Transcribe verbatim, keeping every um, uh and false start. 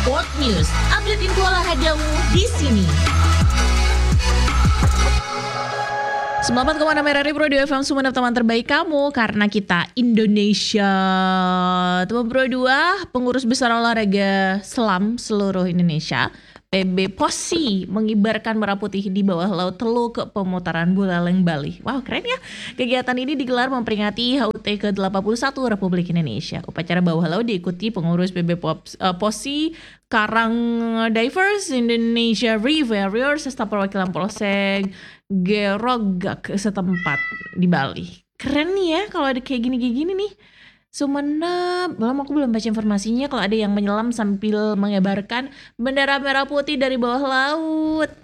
Sport News, update info olahragamu di sini. sembilan puluh empat koma enam R R I Pro dua F M Sumeneb, teman terbaik kamu, karena kita Indonesia. Teman Pro dua, pengurus besar olahraga selam seluruh Indonesia, P B Posi, mengibarkan merah putih di bawah laut Teluk Pemutaran Buleleng, Bali. Wow, keren ya. Kegiatan ini digelar memperingati H U T ke delapan puluh satu Republik Indonesia. Upacara bawah laut diikuti pengurus P B Posi, Karang Divers Indonesia River Warriors, serta perwakilan Polsek Gerogak setempat di Bali. Keren nih ya kalau ada kayak gini-gini nih. Sumeneb, belum aku belum baca informasinya kalau ada yang menyelam sambil mengibarkan bendera merah putih dari bawah laut.